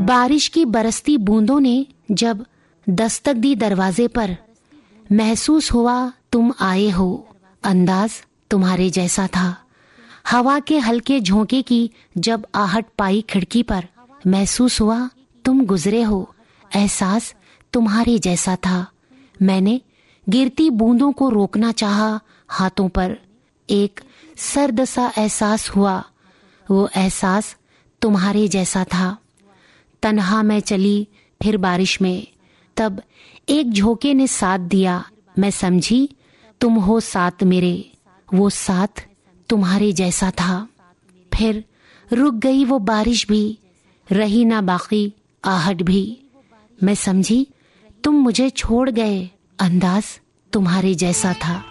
बारिश की बरसती बूंदों ने जब दस्तक दी दरवाजे पर, महसूस हुआ तुम आए हो, अंदाज तुम्हारे जैसा था। हवा के हल्के झोंके की जब आहट पाई खिड़की पर, महसूस हुआ तुम गुजरे हो, एहसास तुम्हारे जैसा था। मैंने गिरती बूंदों को रोकना चाहा हाथों पर, एक सर्द सा एहसास हुआ, वो एहसास तुम्हारे जैसा था। तन्हा मैं चली फिर बारिश में, तब एक झोंके ने साथ दिया, मैं समझी तुम हो साथ मेरे, वो साथ तुम्हारे जैसा था। फिर रुक गई वो बारिश भी, रही ना बाकी आहट भी, मैं समझी तुम मुझे छोड़ गए, अंदाज तुम्हारे जैसा था।